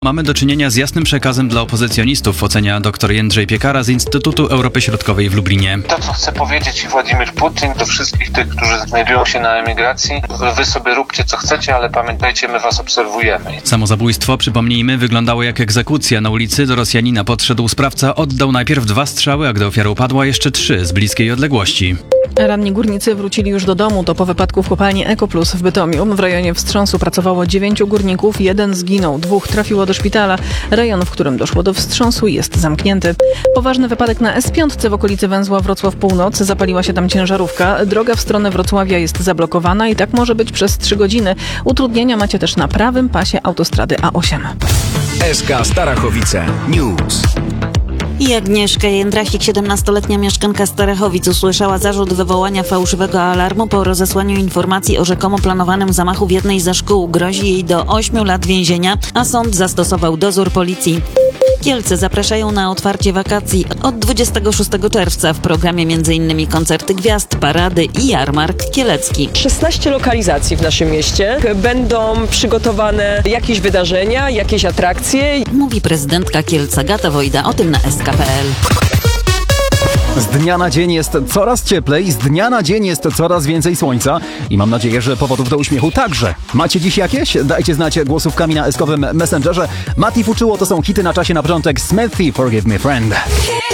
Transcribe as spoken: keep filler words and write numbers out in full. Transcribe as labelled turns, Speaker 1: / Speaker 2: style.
Speaker 1: Mamy do czynienia z jasnym przekazem dla opozycjonistów, ocenia dr Jędrzej Piekara z Instytutu Europy Środkowej w Lublinie.
Speaker 2: To, co chce powiedzieć Władimir Putin do wszystkich tych, którzy znajdują się na emigracji, wy sobie róbcie co chcecie, ale pamiętajcie, my was obserwujemy.
Speaker 1: Samozabójstwo, przypomnijmy, wyglądało jak egzekucja. Na ulicy do Rosjanina podszedł sprawca, oddał najpierw dwa strzały, a gdy ofiara upadła, jeszcze trzy z bliskiej odległości.
Speaker 3: Ranni górnicy wrócili już do domu. To po wypadku w kopalni Ekoplus w Bytomiu. W rejonie wstrząsu pracowało dziewięciu górników, jeden zginął, dwóch trafiło do szpitala. Rejon, w którym doszło do wstrząsu, jest zamknięty. Poważny wypadek na S pięć w okolicy węzła Wrocław Północ. Zapaliła się tam ciężarówka. Droga w stronę Wrocławia jest zablokowana i tak może być przez trzy godziny. Utrudnienia macie też na prawym pasie autostrady A osiem.
Speaker 4: S K Starachowice News.
Speaker 5: I Agnieszka Jędrasik, siedemnastoletnia mieszkanka Starachowic, usłyszała zarzut wywołania fałszywego alarmu po rozesłaniu informacji o rzekomo planowanym zamachu w jednej ze szkół. Grozi jej do ośmiu lat więzienia, a sąd zastosował dozór policji. Kielce zapraszają na otwarcie wakacji od dwudziestego szóstego czerwca. W programie m.in. koncerty gwiazd, parady i jarmark kielecki.
Speaker 6: szesnaście lokalizacji w naszym mieście. Będą przygotowane jakieś wydarzenia, jakieś atrakcje.
Speaker 5: Mówi prezydentka Kielc Agata Wojda, o tym na S K kropka P L.
Speaker 7: Z dnia na dzień jest coraz cieplej, z dnia na dzień jest coraz więcej słońca i mam nadzieję, że powodów do uśmiechu także. Macie dziś jakieś? Dajcie znać głosówkami na eskowym Messengerze. Mati Fuczyło to są hity na czasie na początek. Smithy, Forgive Me Friend.